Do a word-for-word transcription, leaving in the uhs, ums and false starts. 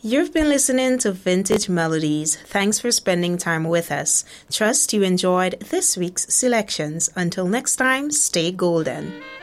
You've been listening to Vintage Melodies. Thanks for spending time with us. Trust you enjoyed this week's selections. Until next time, stay golden.